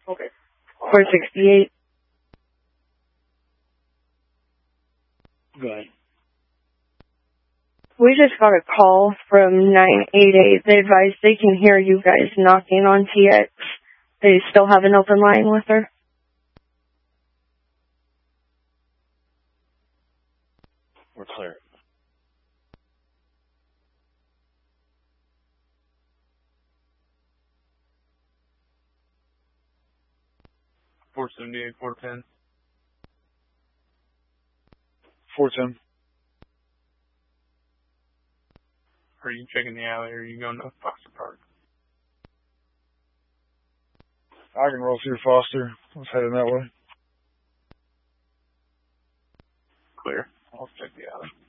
Okay. 468. Go ahead. We just got a call from 988. They advised they can hear you guys knocking on TX. They still have an open line with her? We're clear. $478, $410. $410. Are you checking the alley or are you going to Foster Park? I can roll through Foster. Let's head in that way. Clear. I'll check the alley.